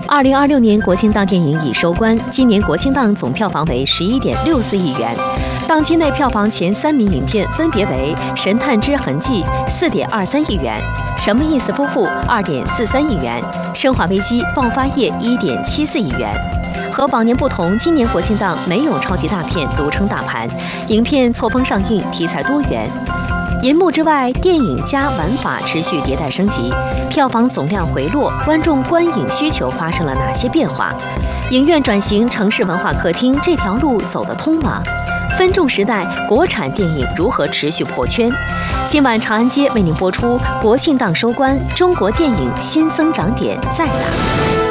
2026年国庆档电影已收官，今年国庆档总票房为11.64亿元。档期内票房前3名影片分别为《神探之痕迹》4.23亿元，《什么意思夫妇》2.43亿元，《生化危机：爆发夜》1.74亿元。和往年不同，今年国庆档没有超级大片独撑大盘，影片错峰上映，题材多元。银幕之外，电影加玩法持续迭代升级，票房总量回落，观众观影需求发生了哪些变化？影院转型城市文化客厅这条路走得通吗？分众时代，国产电影如何持续破圈？今晚长安街为您播出国庆档收官，中国电影新增长点在哪？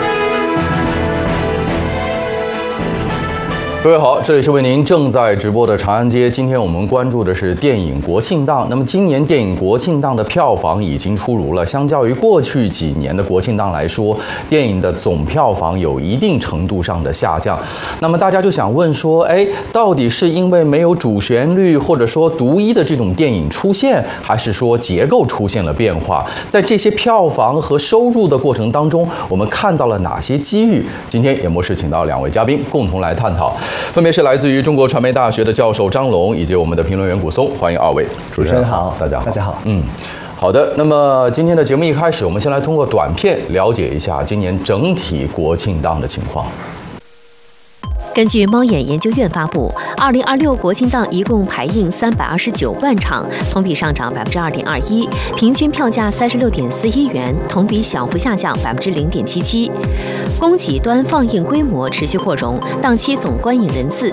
各位好，这里是为您正在直播的长安街。今天我们关注的是电影国庆档。那么今年电影国庆档的票房已经出炉了，相较于过去几年的国庆档来说，电影的总票房有一定程度上的下降。那么大家就想问说，到底是因为没有主旋律或者说独一的这种电影出现，还是说结构出现了变化？在这些票房和收入的过程当中，我们看到了哪些机遇？今天演播室请到2位嘉宾共同来探讨。分别是来自于中国传媒大学的教授张龙，以及我们的评论员古松，欢迎2位。 主持人好， 大家好， 大家好。 好的。那么今天的节目一开始，我们先来通过短片了解一下今年整体国庆档的情况。 根据猫眼研究院发布，2026国庆档一共排映329万场，同比上涨2.21%，平均票价36.41元，同比小幅下降0.77%。供给端放映规模持续扩容，档期总观影人次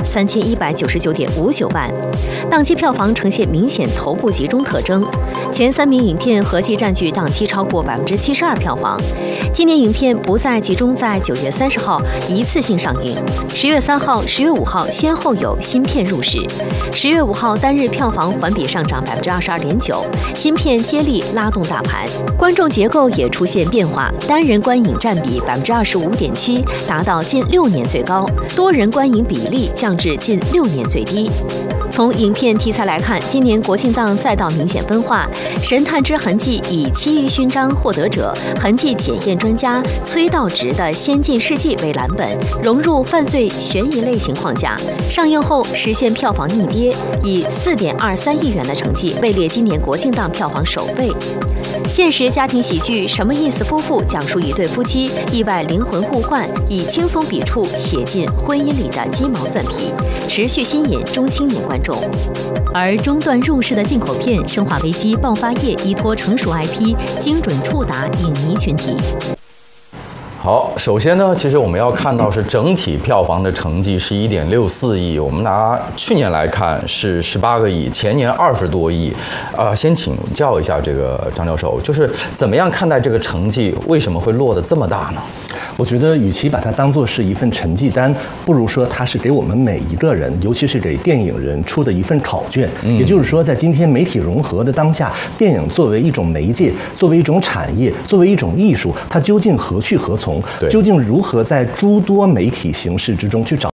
3199.59万，档期票房呈现明显头部集中特征。前3名影片合计占据档期超过72%票房。今年影片不再集中在9月30号一次性上映，10月3号、10月5号先后有新片入市。10月5号单日票房环比上涨22.9%，新片接力拉动大盘。观众结构也出现变化，单人观影占比25.7%，达到近6年最高；多人观影比例降至近6年最低。从影片题材来看，今年国庆档赛道明显分化，《神探之痕迹》以7亿勋章获得者、痕迹检验专家崔道直的《先进事迹》为蓝本，融入犯罪悬疑类型框架，上映后实现票房逆跌，以4.23亿元的成绩位列今年国庆档票房首位。现实家庭喜剧《什么意思夫妇》讲述一对夫妻意外灵魂互换，以轻松笔触写进婚姻里的鸡毛蒜皮，持续吸引中青年观众。而中段入市的进口片《生化危机：爆发夜》依托成熟 IP， 精准触达影迷群体。 好，首先呢，其实我们要看到是整体票房的成绩是1.64亿，我们拿去年来看是18个亿，前年20多亿。先请教一下这个张教授，就是怎么样看待这个成绩，为什么会落得这么大呢？ 我觉得与其把它当作是一份成绩单，不如说它是给我们每一个人，尤其是给电影人出的一份考卷。也就是说，在今天媒体融合的当下，电影作为一种媒介，作为一种产业，作为一种艺术，它究竟何去何从？究竟如何在诸多媒体形式之中去找？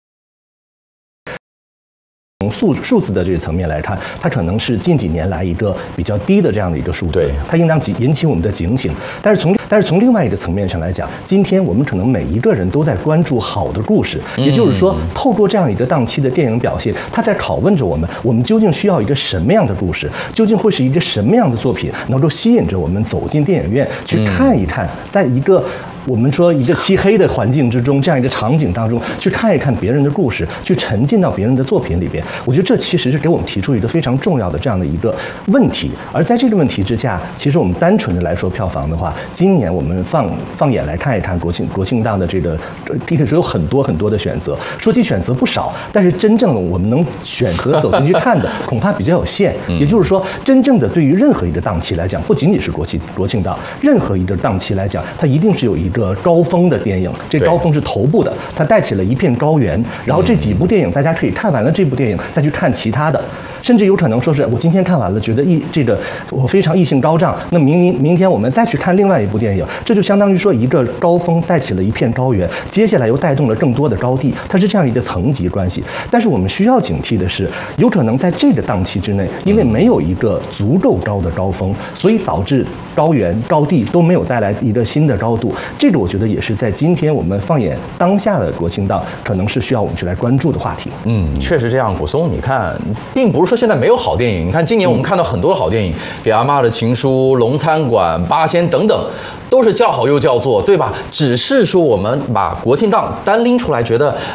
从数字的这个层面来看，它可能是近几年来一个比较低的这样的一个数字，它应当引起我们的警醒。但是从另外一个层面上来讲，今天我们可能每一个人都在关注好的故事，也就是说，透过这样一个档期的电影表现，它在拷问着我们：我们究竟需要一个什么样的故事？究竟会是一个什么样的作品，能够吸引着我们走进电影院去看一看，在一个我们说一个漆黑的环境之中，这样一个场景当中，去看一看别人的故事，去沉浸到别人的作品里边。我觉得这其实是给我们提出一个非常重要的这样的一个问题。而在这个问题之下，其实我们单纯的来说票房的话，今年我们放眼来看一看国庆档的这个，可以说有很多的选择。说起选择不少，但是真正我们能选择走进去看的，恐怕比较有限。也就是说，真正的对于任何一个档期来讲，不仅仅是国庆档，任何一个档期来讲，它一定是有一个高峰的电影，这高峰是头部的，它带起了一片高原，然后这几部电影大家可以看完了这部电影再去看其他的。 甚至有可能说是我今天看完了，觉得我非常异兴高涨，那明天我们再去看另外一部电影，这就相当于说一个高峰带起了一片高原，接下来又带动了更多的高地，它是这样一个层级关系。但是我们需要警惕的是，有可能在这个档期之内，因为没有一个足够高的高峰，所以导致高原高地都没有带来一个新的高度。这个我觉得也是在今天我们放眼当下的国庆档，可能是需要我们去来关注的话题。 确实这样。古松，你看，并不是说现在没有好电影。你看今年我们看到很多的好电影，给阿妈的情书、龙餐馆、八仙等等，都是叫好又叫座，对吧？只是说我们把国庆档单拎出来，觉得